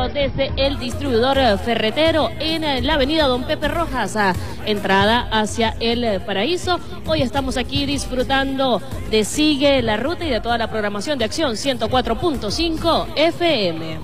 desde el distribuidor ferretero en la avenida Don Pepe Rojas, entrada hacia el Paraíso. Hoy estamos aquí disfrutando de Sigue la Ruta y de toda la programación de Acción 104.5 FM.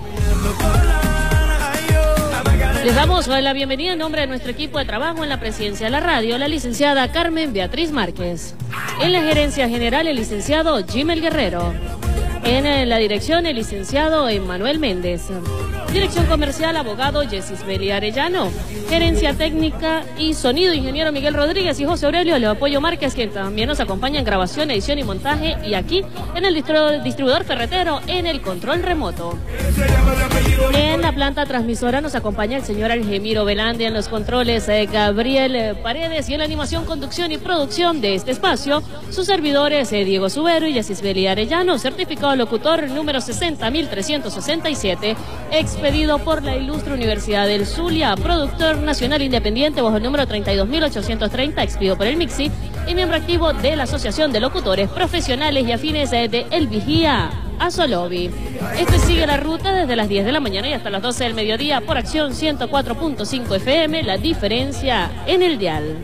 Les damos la bienvenida en nombre de nuestro equipo de trabajo en la presidencia de la radio, la licenciada Carmen Beatriz Márquez. En la gerencia general, el licenciado Jimel Guerrero. En la dirección, el licenciado Emmanuel Méndez. Dirección comercial, abogado Yesis Beli Arellano. Gerencia técnica y sonido, ingeniero Miguel Rodríguez y José Aurelio Leopollo Márquez, quien también nos acompaña en grabación, edición y montaje, y aquí en el distribuidor ferretero en el control remoto. En la planta transmisora nos acompaña el señor Algemiro Velandia, en los controles Gabriel Paredes, y en la animación, conducción y producción de este espacio, sus servidores Diego Subero y Yesis Beli Arellano, certificado locutor número 60.367, expedido por la Ilustre Universidad del Zulia, productor nacional independiente bajo el número 32.830, expedido por el MIXI, y miembro activo de la Asociación de Locutores Profesionales y Afines de El Vigía, Azolobi. Este Sigue la Ruta desde las 10 de la mañana y hasta las 12 del mediodía por Acción 104.5 FM, la diferencia en el dial.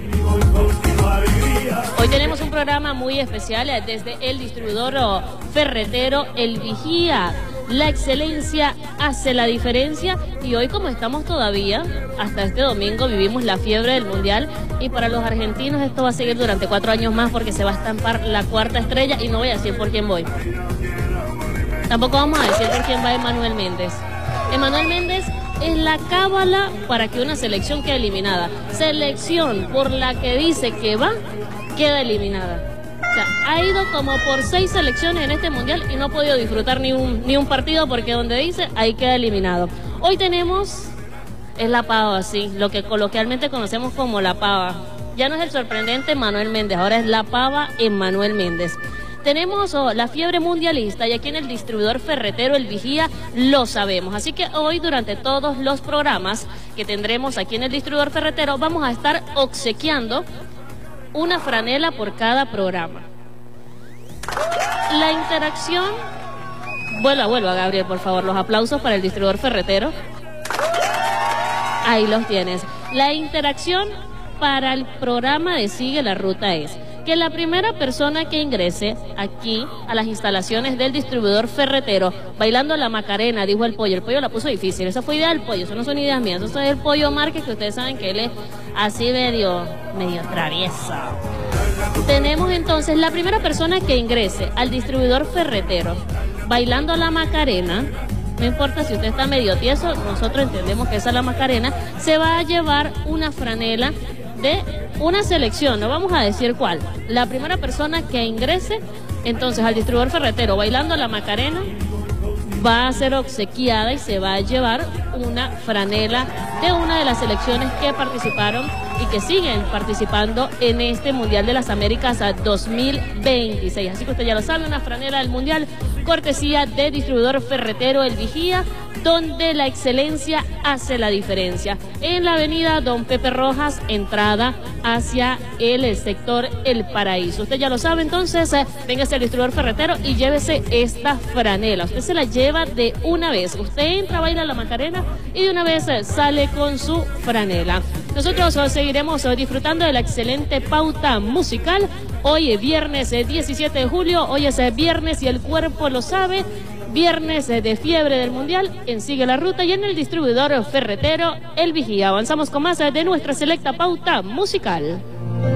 Hoy tenemos un programa muy especial desde el distribuidor ferretero El Vigía. La excelencia hace la diferencia, y hoy, como estamos todavía, hasta este domingo, vivimos la fiebre del Mundial, y para los argentinos esto va a seguir durante 4 años más porque se va a estampar la 4ª estrella, y no voy a decir por quién voy. Tampoco vamos a decir por quién va Emmanuel Méndez. Emmanuel Méndez es la cábala para que una selección quede eliminada. Selección por la que dice que va, queda eliminada. O sea, ha ido como por 6 selecciones en este mundial y no ha podido disfrutar ni un partido, porque donde dice, ahí queda eliminado. Hoy tenemos, es la pava, sí, lo que coloquialmente conocemos como la pava. Ya no es el sorprendente Emmanuel Méndez, ahora es la pava Emmanuel Méndez. Tenemos la fiebre mundialista, y aquí en el distribuidor ferretero El Vigía lo sabemos. Así que hoy, durante todos los programas que tendremos aquí en el distribuidor ferretero, vamos a estar obsequiando una franela por cada programa. La interacción, vuelva Gabriel, por favor, los aplausos para el distribuidor ferretero. Ahí los tienes. La interacción para el programa de Sigue la Ruta es que la primera persona que ingrese aquí a las instalaciones del distribuidor ferretero, bailando la Macarena, dijo el Pollo la puso difícil, esa fue idea del Pollo, eso no son ideas mías, eso es el Pollo Márquez, que ustedes saben que él es así medio traviesa. Tenemos entonces la primera persona que ingrese al distribuidor ferretero, bailando la Macarena, no importa si usted está medio tieso, nosotros entendemos que esa es la Macarena, se va a llevar una franela de una selección, no vamos a decir cuál. La primera persona que ingrese entonces al distribuidor ferretero bailando la Macarena va a ser obsequiada y se va a llevar una franela de una de las selecciones que participaron y que siguen participando en este Mundial de las Américas 2026. Así que usted ya lo sabe, una franela del Mundial, cortesía de distribuidor ferretero El Vigía, donde la excelencia hace la diferencia. En la avenida Don Pepe Rojas, entrada hacia el sector El Paraíso. Usted ya lo sabe, entonces, véngase al distribuidor ferretero y llévese esta franela. Usted se la lleva de una vez. Usted entra, baila la Macarena y de una vez sale con su franela. Nosotros seguiremos disfrutando de la excelente pauta musical. Hoy es viernes 17 de julio, hoy es viernes y el cuerpo lo sabe. Viernes de fiebre del Mundial en Sigue la Ruta y en el distribuidor ferretero El Vigía. Avanzamos con más de nuestra selecta pauta musical.